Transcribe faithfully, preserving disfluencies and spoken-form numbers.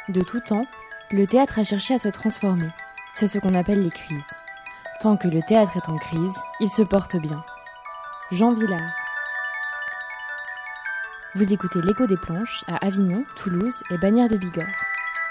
De tout temps, le théâtre a cherché à se transformer. C'est ce qu'on appelle les crises. Tant que le théâtre est en crise, il se porte bien. Jean Vilar. Vous écoutez l'Écho des planches à Avignon, Toulouse et Bagnères de Bigorre.